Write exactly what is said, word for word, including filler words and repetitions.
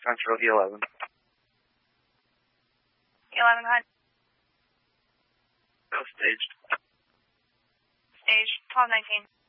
Central E eleven. E eleven, go ahead. Go staged. Stage twelve nineteen.